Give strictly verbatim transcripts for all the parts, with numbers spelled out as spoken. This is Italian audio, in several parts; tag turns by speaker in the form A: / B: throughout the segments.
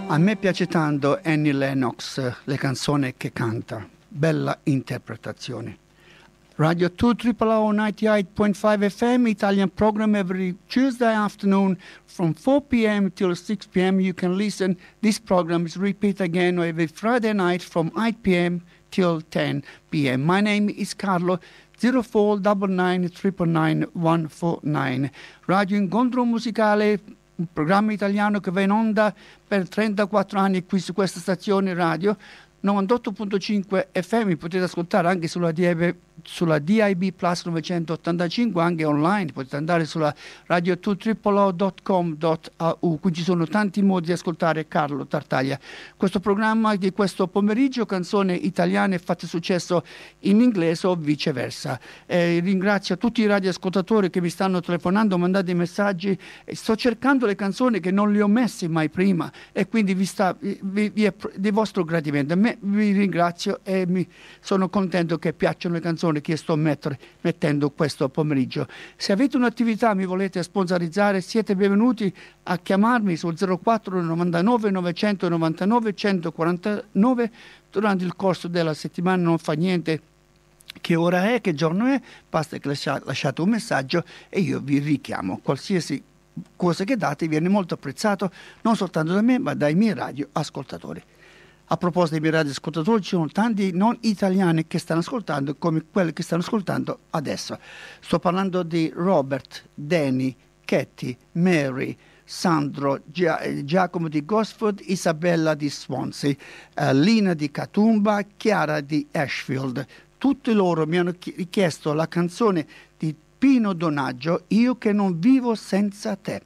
A: A me piace tanto Annie Lennox, le canzoni che canta, bella interpretazione. Radio two Triple O ninety-eight point five F M, Italian program every Tuesday afternoon from four p.m. till six p.m. You can listen. This program is repeat again every Friday night from eight p.m. till ten p.m. My name is Carlo. zero four nine nine nine nine one four nine. Radio Incontro Musicale, un programma italiano che va in onda per trentaquattro anni qui su questa stazione radio. novantotto punto cinque F M, potete ascoltare anche sulla D I B, sulla D I B Plus novecentottantacinque, anche online, potete andare sulla radio two triple o dot com dot a u. Qui ci sono tanti modi di ascoltare Carlo Tartaglia. Questo programma di questo pomeriggio, canzoni italiane fatte successo in inglese o viceversa. Eh, ringrazio tutti i radioascoltatori che mi stanno telefonando, mandando i messaggi. Sto cercando le canzoni che non le ho messe mai prima e quindi vi sta vi, vi è di vostro gradimento. A me vi ringrazio e mi sono contento che piacciono le canzoni che sto mettere, mettendo questo pomeriggio. Se avete un'attività, mi volete sponsorizzare, siete benvenuti a chiamarmi sul zero quattro novantanove novecentonovantanove centoquarantanove durante il corso della settimana. Non fa niente che ora è, che giorno è, basta che lasciate un messaggio e io vi richiamo. Qualsiasi cosa che date viene molto apprezzato, non soltanto da me ma dai miei radio ascoltatori. A proposito dei miei radioascoltatori, ci sono tanti non italiani che stanno ascoltando come quelli che stanno ascoltando adesso. Sto parlando di Robert, Danny, Katie, Mary, Sandro, Gia- Giacomo di Gosford, Isabella di Swansea, uh, Lina di Catumba, Chiara di Ashfield. Tutti loro mi hanno richiesto la canzone di Pino Donaggio, Io che non vivo senza te.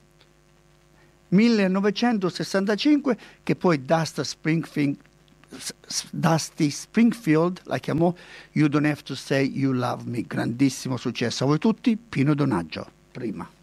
A: millenovecentosessantacinque, che poi Dusty Springfield Dusty Springfield la chiamò You Don't Have to Say You Love Me, grandissimo successo. A voi tutti, Pino Donaggio, prima.